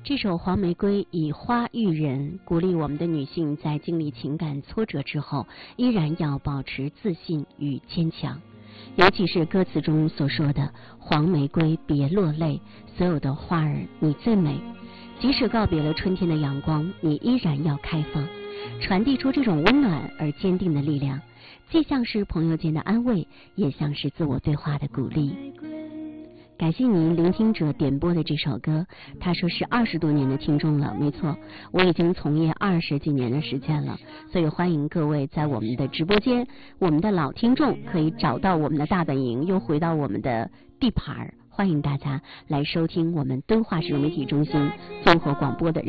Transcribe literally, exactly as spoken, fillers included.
这首《黄玫瑰》以花喻人，鼓励我们的女性在经历情感挫折之后，依然要保持自信与坚强。尤其是歌词中所说的“黄玫瑰别落泪，所有的花儿你最美”，即使告别了春天的阳光，你依然要开放，传递出这种温暖而坚定的力量，既像是朋友间的安慰，也像是自我对话的鼓励。感谢您聆听者点播的这首歌，他说是二十多年的听众了，没错，我已经从业二十几年的时间了，所以欢迎各位在我们的直播间，我们的老听众可以找到我们的大本营，又回到我们的地盘，欢迎大家来收听我们敦化市融媒体中心综合广播的